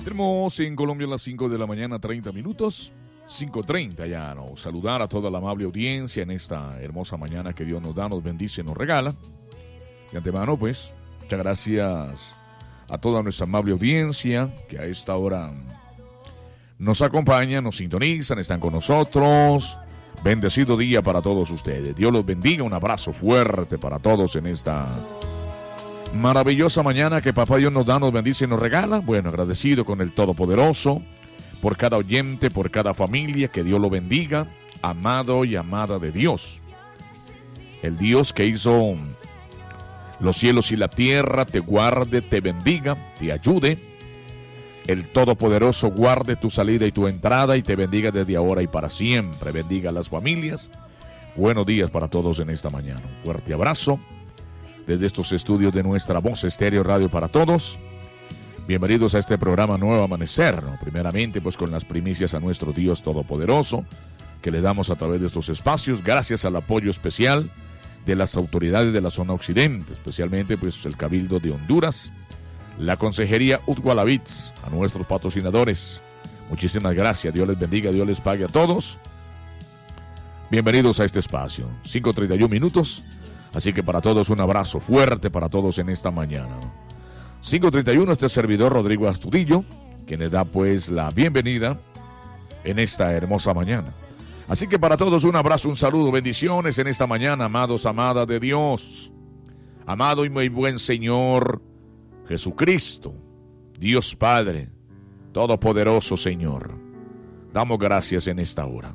Tenemos en Colombia las 5 de la mañana, 30 minutos. 5:30 ya, ¿no? Saludar a toda la amable audiencia en esta hermosa mañana que Dios nos da, nos bendice, nos regala. De antemano, pues, muchas gracias a toda nuestra amable audiencia que a esta hora nos acompaña, nos sintonizan, están con nosotros. Bendecido día para todos ustedes. Dios los bendiga. Un abrazo fuerte para todos en esta maravillosa mañana que Papá Dios nos da, nos bendice y nos regala. Bueno, agradecido con el Todopoderoso por cada oyente, por cada familia. Que Dios lo bendiga. Amado y amada de Dios. El Dios que hizo los cielos y la tierra, te guarde, te bendiga, te ayude. El Todopoderoso guarde tu salida y tu entrada y te bendiga desde ahora y para siempre. Bendiga a las familias. Buenos días para todos en esta mañana. Un fuerte abrazo desde estos estudios de nuestra Voz Estéreo Radio para Todos. Bienvenidos a este programa Nuevo Amanecer, ¿no? Primeramente, pues con las primicias a nuestro Dios Todopoderoso que le damos a través de estos espacios, gracias al apoyo especial de las autoridades de la zona occidente, especialmente pues el Cabildo de Honduras, la Consejería Utgualavits, a nuestros patrocinadores. Muchísimas gracias, Dios les bendiga, Dios les pague a todos. Bienvenidos a este espacio, 5:31 minutos, así que para todos un abrazo fuerte para todos en esta mañana. 5:31, este servidor Rodrigo Astudillo, quien les da pues la bienvenida en esta hermosa mañana. Así que para todos un abrazo, un saludo, bendiciones en esta mañana, amados, amadas de Dios. Amado y muy buen Señor Jesucristo, Dios Padre, Todopoderoso Señor, damos gracias en esta hora.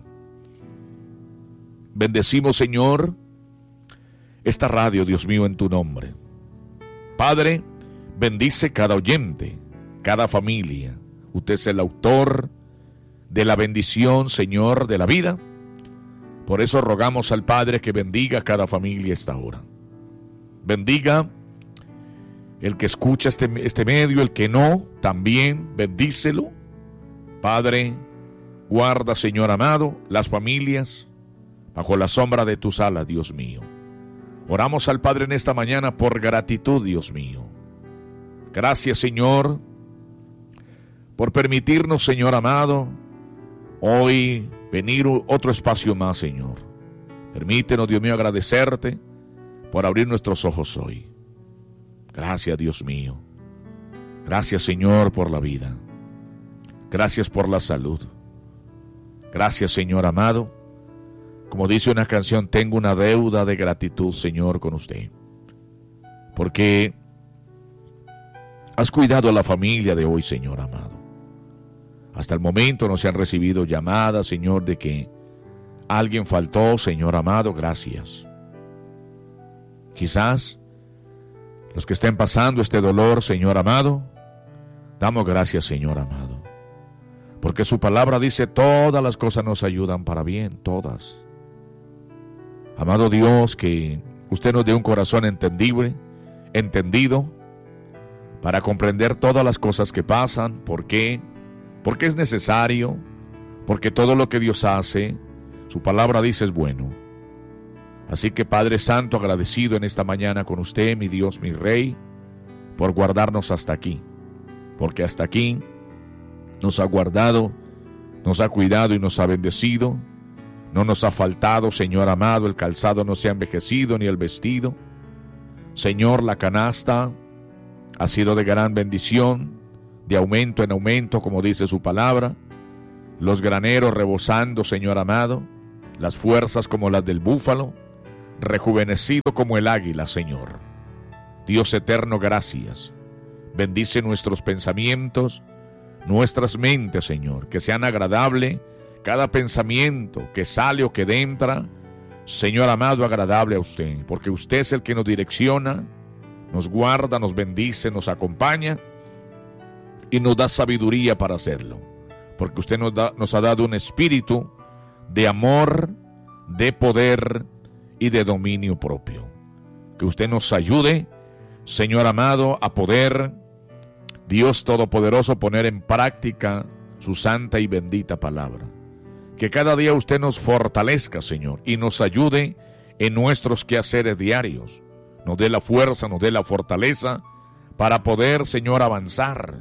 Bendecimos, Señor, esta radio, Dios mío, en tu nombre. Padre, bendice cada oyente, cada familia. Usted es el autor de la bendición, Señor, de la vida. Por eso rogamos al Padre que bendiga cada familia esta hora. Bendiga el que escucha este medio, el que no, también bendícelo. Padre, guarda, Señor amado, las familias bajo la sombra de tus alas, Dios mío. Oramos al Padre en esta mañana por gratitud, Dios mío. Gracias, Señor, por permitirnos, Señor amado, hoy venir otro espacio más, Señor. Permítenos, Dios mío, agradecerte por abrir nuestros ojos hoy. Gracias, Dios mío. Gracias, Señor, por la vida. Gracias por la salud. Gracias, Señor amado. Como dice una canción, tengo una deuda de gratitud, Señor, con usted. Porque has cuidado a la familia de hoy, Señor amado. Hasta el momento no se han recibido llamadas, Señor, de que alguien faltó, Señor amado. Gracias. Quizás los que estén pasando este dolor, Señor amado, damos gracias, Señor amado. Porque su palabra dice, todas las cosas nos ayudan para bien, todas. Amado Dios, que usted nos dé un corazón entendido, para comprender todas las cosas que pasan. ¿Por qué? Porque es necesario, porque todo lo que Dios hace, su palabra dice es bueno. Así que Padre Santo, agradecido en esta mañana con usted, mi Dios, mi Rey, por guardarnos hasta aquí. Porque hasta aquí nos ha guardado, nos ha cuidado y nos ha bendecido. No nos ha faltado, Señor amado, el calzado no se ha envejecido ni el vestido. Señor, la canasta ha sido de gran bendición, de aumento en aumento, como dice su palabra. Los graneros rebosando, Señor amado, las fuerzas como las del búfalo, rejuvenecido como el águila, Señor. Dios eterno, gracias. Bendice nuestros pensamientos, nuestras mentes, Señor, que sean agradables cada pensamiento que sale o que entra, Señor amado, agradable a usted, porque usted es el que nos direcciona, nos guarda, nos bendice, nos acompaña y nos da sabiduría para hacerlo, porque usted nos ha dado un espíritu de amor, de poder y de dominio propio. Que usted nos ayude, Señor amado, a poder, Dios Todopoderoso, poner en práctica su santa y bendita palabra. Que cada día usted nos fortalezca, Señor, y nos ayude en nuestros quehaceres diarios. Nos dé la fuerza, nos dé la fortaleza para poder, Señor, avanzar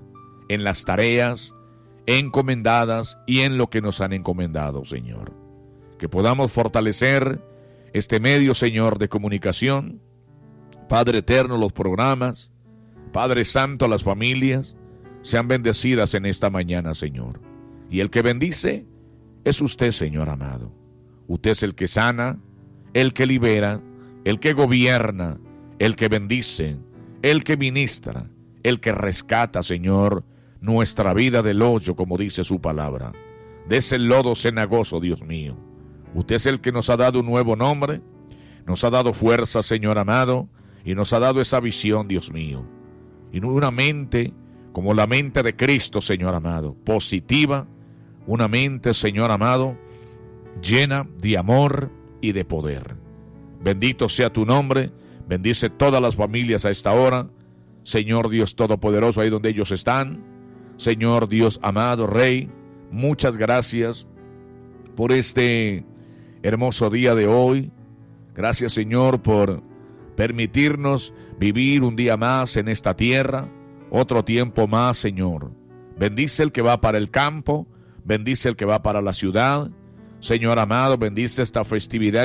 en las tareas encomendadas y en lo que nos han encomendado, Señor. Que podamos fortalecer este medio, Señor, de comunicación. Padre eterno, los programas, Padre Santo, las familias, sean bendecidas en esta mañana, Señor. Y el que bendice es usted, Señor amado. Usted es el que sana, el que libera, el que gobierna, el que bendice, el que ministra, el que rescata, Señor, nuestra vida del hoyo, como dice su palabra, de ese lodo cenagoso, Dios mío. Usted es el que nos ha dado un nuevo nombre, nos ha dado fuerza, Señor amado, y nos ha dado esa visión, Dios mío. Y una mente como la mente de Cristo, Señor amado, positiva, una mente, Señor amado, llena de amor y de poder. Bendito sea tu nombre, bendice todas las familias a esta hora, Señor Dios Todopoderoso, ahí donde ellos están. Señor Dios amado, Rey, muchas gracias por este hermoso día de hoy. Gracias, Señor, por permitirnos vivir un día más en esta tierra, otro tiempo más, Señor. Bendice el que va para el campo, bendice el que va para la ciudad. Señor amado, bendice esta festividad,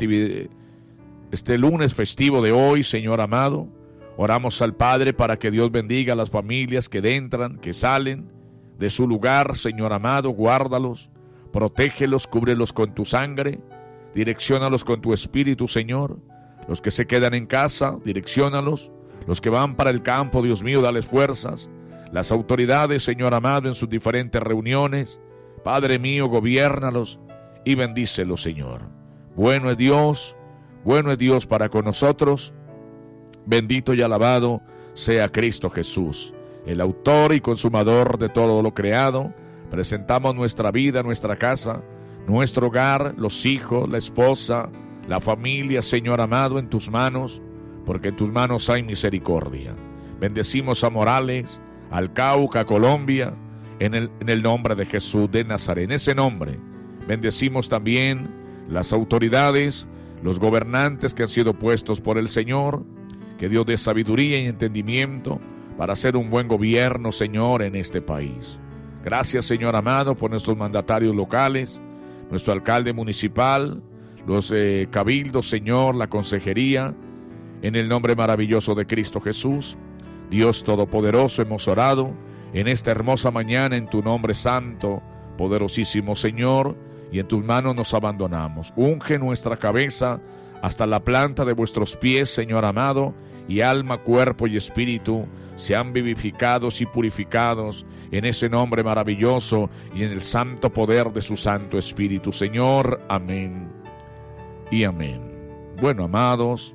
este lunes festivo de hoy, Señor amado. Oramos al Padre para que Dios bendiga a las familias que entran, que salen de su lugar, Señor amado. Guárdalos, protégelos, cúbrelos con tu sangre, direcciónalos con tu espíritu, Señor. Los que se quedan en casa, direcciónalos. Los que van para el campo, Dios mío, dales fuerzas. Las autoridades, Señor amado, en sus diferentes reuniones, Padre mío, gobiérnalos y bendícelos, Señor. Bueno es Dios para con nosotros. Bendito y alabado sea Cristo Jesús, el autor y consumador de todo lo creado. Presentamos nuestra vida, nuestra casa, nuestro hogar, los hijos, la esposa, la familia, Señor amado, en tus manos, porque en tus manos hay misericordia. Bendecimos a Morales, al Cauca, a Colombia, en el nombre de Jesús de Nazaret. En ese nombre bendecimos también las autoridades, los gobernantes que han sido puestos por el Señor. Que Dios dé sabiduría y entendimiento para hacer un buen gobierno, Señor, en este país. Gracias, Señor amado, por nuestros mandatarios locales, nuestro alcalde municipal, los cabildos, Señor, la consejería, en el nombre maravilloso de Cristo Jesús. Dios Todopoderoso, hemos orado en esta hermosa mañana en tu nombre santo, poderosísimo Señor, y en tus manos nos abandonamos. Unge nuestra cabeza hasta la planta de vuestros pies, Señor amado, y alma, cuerpo y espíritu sean vivificados y purificados en ese nombre maravilloso y en el santo poder de su Santo Espíritu, Señor. Amén y amén. Bueno, amados,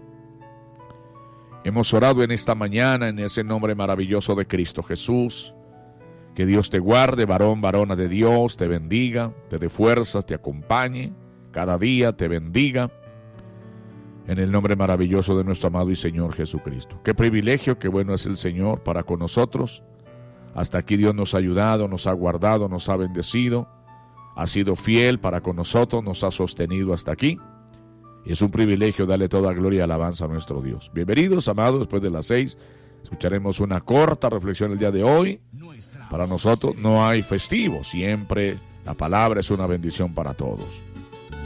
hemos orado en esta mañana en ese nombre maravilloso de Cristo Jesús. Que Dios te guarde, varón, varona de Dios, te bendiga, te dé fuerzas, te acompañe, cada día te bendiga. En el nombre maravilloso de nuestro amado y Señor Jesucristo. Qué privilegio, qué bueno es el Señor para con nosotros. Hasta aquí Dios nos ha ayudado, nos ha guardado, nos ha bendecido. Ha sido fiel para con nosotros, nos ha sostenido hasta aquí. Y es un privilegio darle toda gloria y alabanza a nuestro Dios. Bienvenidos, amados, después de las 6. Escucharemos una corta reflexión el día de hoy. Para nosotros no hay festivo, siempre la palabra es una bendición para todos.